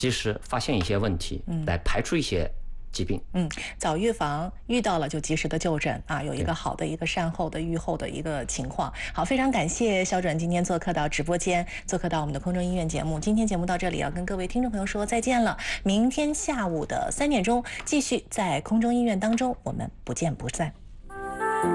及时发现一些问题，来排除一些疾病。 早预防，遇到了就及时的就诊啊，有一个好的一个善后的预后的一个情况。好，非常感谢肖准今天做客到直播间，做客到我们的空中医院节目。今天节目到这里，要跟各位听众朋友说再见了。明天下午的3点钟，继续在空中医院当中，我们不见不散。